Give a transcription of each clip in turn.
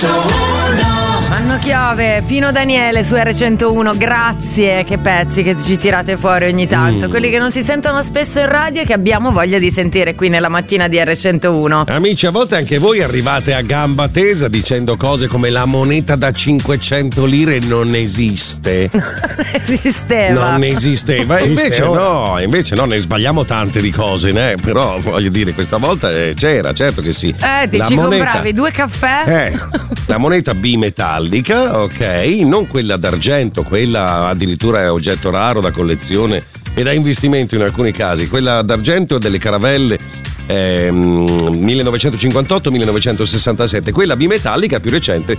Anno Chiove, Pino Daniele su R101, grazie, che pezzi che ci tirate fuori ogni tanto, quelli che non si sentono spesso in radio e che abbiamo voglia di sentire qui nella mattina di R101. Amici, a volte anche voi arrivate a gamba tesa dicendo cose come la moneta da 500 lire non esiste. Non esisteva. Invece no, ne sbagliamo tante di cose, né? Però voglio dire, questa volta c'era, certo che sì. Ti ci compravi 2 caffè? La moneta bimetallica, ok, non quella d'argento, quella addirittura è oggetto raro da collezione e da investimento in alcuni casi. Quella d'argento delle caravelle 1958-1967, quella bimetallica più recente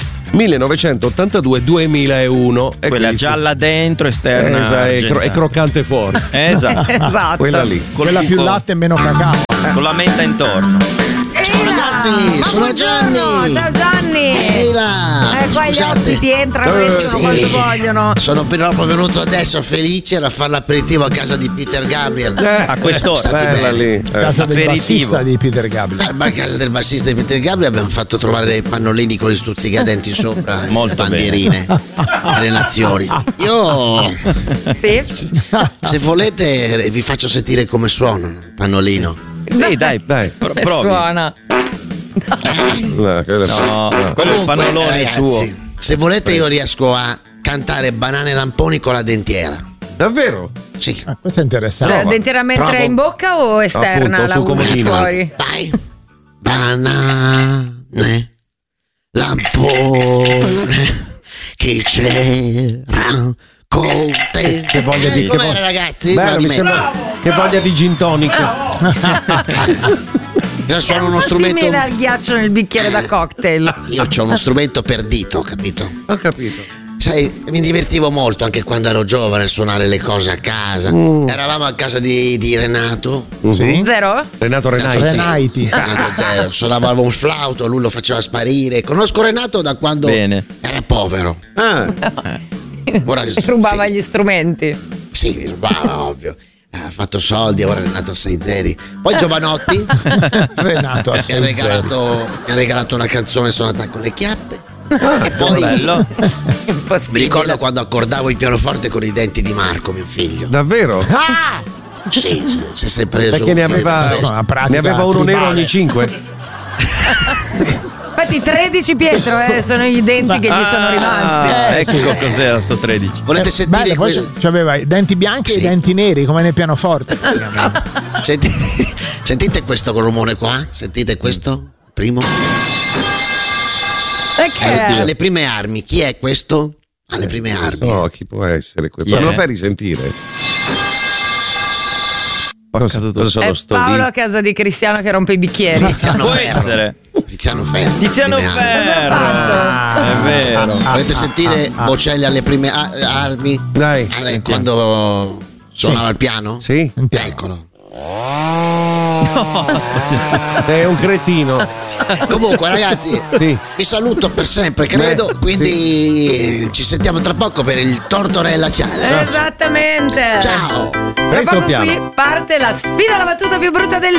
1982-2001. Quella gialla dentro, esterna e croccante fuori. Esatto. Quella lì. Quella più latte e meno cacao. Con la menta intorno. Ciao ragazzi, sono Gianni. Ciao Gianni. Ehi là. Qua gli ospiti entrano e escono quando vogliono. Sono proprio venuto adesso felice a fare l'aperitivo a casa di Peter Gabriel. A quest'ora. Lì. Casa del bassista di Peter Gabriel. A casa del bassista di Peter Gabriel abbiamo fatto trovare dei pannolini con le stuzzicadenti sopra, bandierine delle nazioni. Io se volete vi faccio sentire come suona il pannolino. Sì, dai. Provi. Suona. No, quello è il pannolone, ragazzi, suo. Se volete io riesco a cantare Banane Lamponi con la dentiera. Davvero? Sì. Questo è interessante. La dentiera mentre è in bocca o esterna? Appunto, la usi fuori? Vai. Banane Lampone che c'era con te. Che voglia di com'era, ragazzi? Bello, mi sembra che voglia di gin tonic. Io sono uno strumento. Si mena il ghiaccio nel bicchiere da cocktail. Io ho uno strumento per dito, capito? Ho capito. Sai, mi divertivo molto anche quando ero giovane a suonare le cose a casa. Eravamo a casa di Renato. Sì? Zero? Renato Renaiti. Renato Zero. Suonavamo un flauto, lui lo faceva sparire. Conosco Renato da quando era povero. Ora, rubava gli strumenti. Sì, rubava, ovvio. Ha fatto soldi, ora è Renato a 6 zeri. Poi Giovanotti Renato a 6 mi ha regalato una canzone suonata con le chiappe. E poi mi ricordo quando accordavo il pianoforte con i denti di Marco, mio figlio. Davvero? Sì, si è preso. Perché ne aveva uno nero ogni 5. Infatti 13 Pietro, sono i denti che gli sono rimasti. Ecco cos'era sto 13. Volete sentire poi aveva i denti bianchi e i denti neri come nel pianoforte. Sentite questo rumore qua? Sentite questo? Primo? Alle prime armi. Chi è questo? Alle prime armi. No, chi può essere questo? Me lo fai risentire? Cosa sono Paolo a casa di Cristiano che rompe i bicchieri. Tiziano Ferro. È vero. Volete sentire Bocelli alle prime armi? Dai. Quando suonava il piano? Sì. Eccolo. È un cretino. Comunque ragazzi, vi saluto per sempre, credo. Quindi ci sentiamo tra poco per il Tortorella Challenge. Esattamente. Ciao. Tra poco qui parte la sfida alla battuta più brutta del